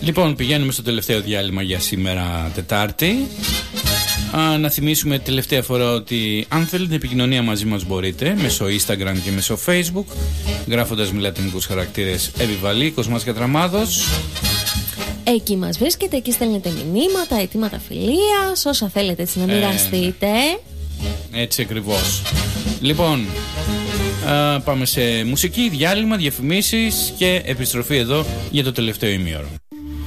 Λοιπόν, πηγαίνουμε στο τελευταίο διάλειμμα για σήμερα Τετάρτη. Να θυμίσουμε τελευταία φορά ότι αν θέλετε επικοινωνία μαζί μας μπορείτε μέσω Instagram και μέσω Facebook, γράφοντας με λατινικούς χαρακτήρες Επιβαλή, Κοσμάς Κατραμάδος. Εκεί μας βρίσκεται, εκεί στέλνετε μηνύματα, αιτήματα φιλίας, όσα θέλετε έτσι να μοιραστείτε. Έτσι ακριβώς. Λοιπόν, πάμε σε μουσική, διάλειμμα, διαφημίσεις και επιστροφή εδώ για το τελευταίο ημίωρο.